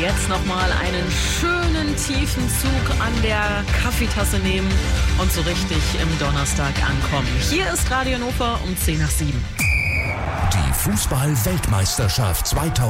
jetzt nochmal einen schönen tiefen Zug an der Kaffeetasse nehmen und so richtig im Donnerstag ankommen. Hier ist Radio Hannover um 6:10. Die Fußball-Weltmeisterschaft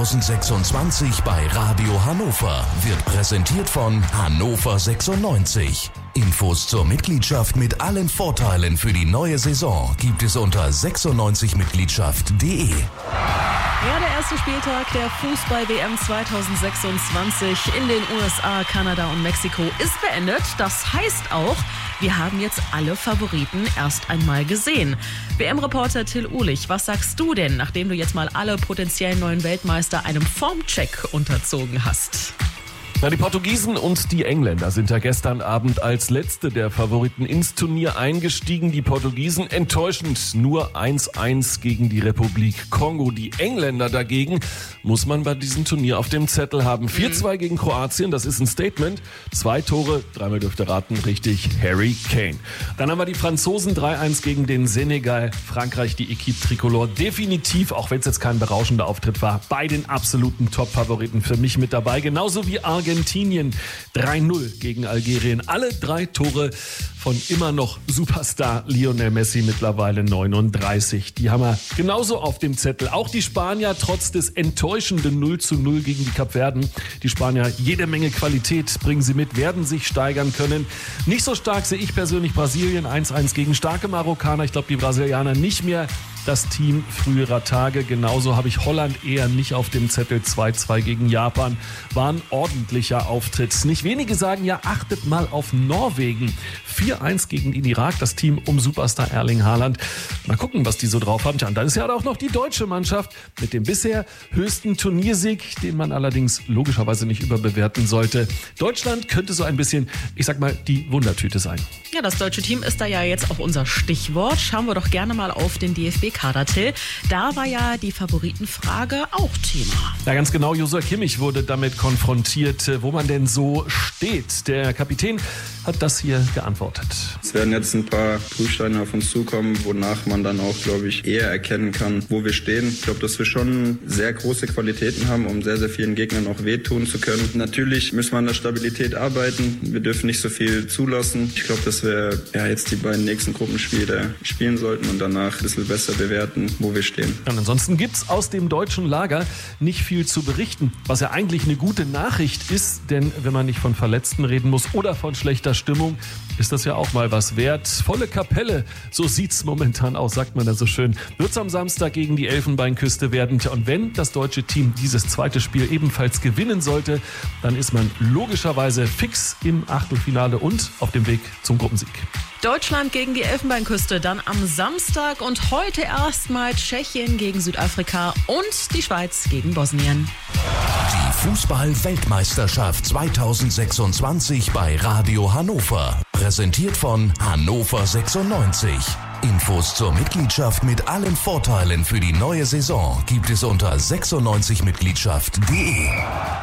2026 bei Radio Hannover wird präsentiert von Hannover 96. Infos zur Mitgliedschaft mit allen Vorteilen für die neue Saison gibt es unter 96mitgliedschaft.de. Ja, der erste Spieltag der Fußball-WM 2026 in den USA, Kanada und Mexiko ist beendet. Das heißt auch, wir haben jetzt alle Favoriten erst einmal gesehen. WM-Reporter Till Uhlich, was sagst du denn, nachdem du jetzt mal alle potenziellen neuen Weltmeister einem Formcheck unterzogen hast? Na, die Portugiesen und die Engländer sind ja gestern Abend als letzte der Favoriten ins Turnier eingestiegen. Die Portugiesen enttäuschend nur 1:1 gegen die Republik Kongo. Die Engländer dagegen muss man bei diesem Turnier auf dem Zettel haben. 4:2 gegen Kroatien, das ist ein Statement. 2 Tore, dreimal dürft ihr raten, richtig, Harry Kane. Dann haben wir die Franzosen 3:1 gegen den Senegal. Frankreich, die Equipe Tricolore, definitiv, auch wenn es jetzt kein berauschender Auftritt war, bei den absoluten Top-Favoriten für mich mit dabei. Genauso wie Argentinien 3:0 gegen Algerien. Alle 3 Tore von immer noch Superstar Lionel Messi, mittlerweile 39. Die haben wir genauso auf dem Zettel. Auch die Spanier trotz des enttäuschenden 0:0 gegen die Kapverden. Die Spanier, jede Menge Qualität bringen sie mit, werden sich steigern können. Nicht so stark sehe ich persönlich Brasilien 1:1 gegen starke Marokkaner. Ich glaube, die Brasilianer nicht mehr das Team früherer Tage. Genauso habe ich Holland eher nicht auf dem Zettel. 2:2 gegen Japan war ein ordentlicher Auftritt. Nicht wenige sagen ja, achtet mal auf Norwegen. 4:1 gegen den Irak, das Team um Superstar Erling Haaland. Mal gucken, was die so drauf haben. Tja, und dann ist ja auch noch die deutsche Mannschaft mit dem bisher höchsten Turniersieg, den man allerdings logischerweise nicht überbewerten sollte. Deutschland könnte so ein bisschen, ich sag mal, die Wundertüte sein. Ja, das deutsche Team ist da ja jetzt auch unser Stichwort. Schauen wir doch gerne mal auf den DFB-Kader, Till. Da war ja die Favoritenfrage auch Thema. Ja, ganz genau. Joshua Kimmich wurde damit konfrontiert, wo man denn so steht. Der Kapitän hat das hier geantwortet. Es werden jetzt ein paar Prüfsteine auf uns zukommen, wonach man dann auch, glaube ich, eher erkennen kann, wo wir stehen. Ich glaube, dass wir schon sehr große Qualitäten haben, um sehr, sehr vielen Gegnern auch wehtun zu können. Natürlich müssen wir an der Stabilität arbeiten. Wir dürfen nicht so viel zulassen. Ich glaube, dass wir jetzt die beiden nächsten Gruppenspiele spielen sollten und danach ein bisschen besser bewerten, wo wir stehen. Und ansonsten gibt's aus dem deutschen Lager nicht viel zu berichten, was ja eigentlich eine gute Nachricht ist, denn wenn man nicht von Verletzten reden muss oder von schlechter Stimmung, ist das ja auch mal was wert. Volle Kapelle, so sieht's momentan aus, sagt man da so schön. Wird's am Samstag gegen die Elfenbeinküste werden. Und wenn das deutsche Team dieses zweite Spiel ebenfalls gewinnen sollte, dann ist man logischerweise fix im Achtelfinale und auf dem Weg zum Gruppensieg. Deutschland gegen die Elfenbeinküste, dann am Samstag und heute erstmal Tschechien gegen Südafrika und die Schweiz gegen Bosnien. Die Fußball-Weltmeisterschaft 2026 bei Radio Hannover. Präsentiert von Hannover 96. Infos zur Mitgliedschaft mit allen Vorteilen für die neue Saison gibt es unter 96mitgliedschaft.de.